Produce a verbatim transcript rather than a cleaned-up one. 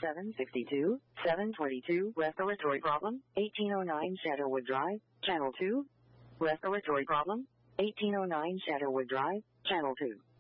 seven sixty-two, seven twenty-two, respiratory problem, eighteen oh nine Shadowwood Drive, Channel two. Respiratory problem, eighteen oh nine Shadowwood Drive, Channel two.